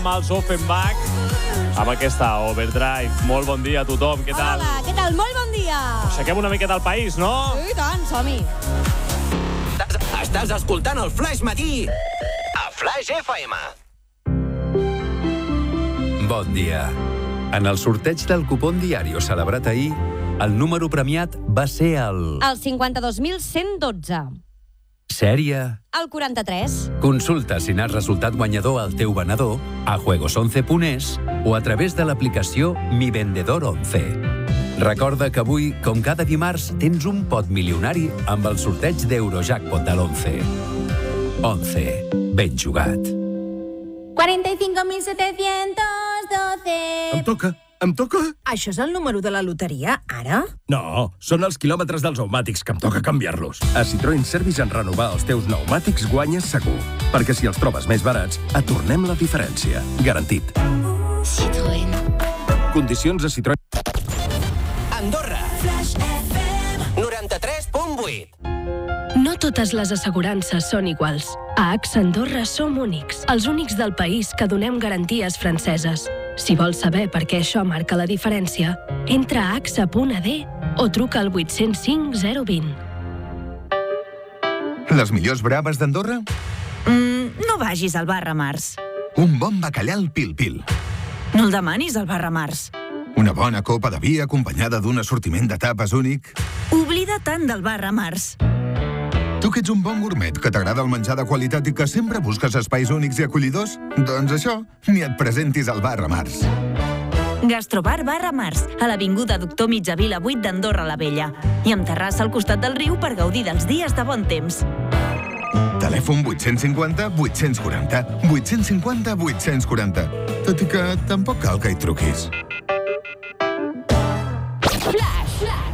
Els Offenbach amb aquesta Overdrive. Molt bon dia a tothom, què tal? Hola, què tal? Molt bon dia! Aixequem una miqueta el país, no? I tant, som-hi! Estàs escoltant el Flash Matí a Flash FM. Bon dia. En el sorteig del cupón Diario celebrat ahir, el número premiat va ser el 52.112. Sèrie. El 43. Consulta si n'has resultat guanyador al teu venedor a juegos11.es o a través de l'aplicació Mi Vendedor 11. Recorda que avui, com cada dimarts, tens un pot milionari amb el sorteig d'Eurojackpot de l'11. 11. Ben jugat. 45.712. Em toca? Això és el número de la loteria, ara? No, són els quilòmetres dels pneumàtics que em toca canviar-los. A Citroën Service en renovar els teus pneumàtics guanyes segur. Perquè si els trobes més barats, et tornem la diferència. Garantit. Citroën. Condicions a Citroën. Andorra. 93.8. No totes les assegurances són iguals. A AXA Andorra som únics, els únics del país que donem garanties franceses. Si vols saber per què això marca la diferència, entra a axa.ad o truca al 805 020. Les millors braves d'Andorra? No vagis al bar Ramars. Un bon bacallà al pil-pil. No el demanis al bar Ramars. Una bona copa de vi acompanyada d'un assortiment de tapes únic. Oblida tant del bar Ramars. Tu que ets un bon gourmet, que t'agrada el menjar de qualitat i que sempre busques espais únics i acollidors, doncs això, ni et presentis al bar Ramars. Gastrobar Bar Ramars, a l'avinguda Doctor Mitjavila 8 d'Andorra la Vella. I amb terrassa al costat del riu per gaudir dels dies de bon temps. Telèfon 850 840. 850 840. Tot i que tampoc cal que hi truquis. Flash!